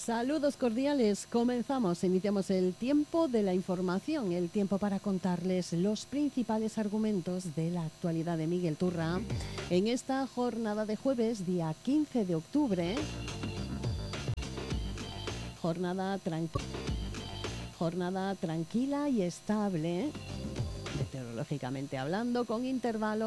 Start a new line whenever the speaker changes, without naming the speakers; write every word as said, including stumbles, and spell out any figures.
Saludos cordiales, comenzamos, iniciamos el tiempo de la información, el tiempo para contarles los principales argumentos de la actualidad de Miguel Turra en esta jornada de jueves, día quince de octubre, jornada, tranqu- jornada tranquila y estable, meteorológicamente hablando, con intervalos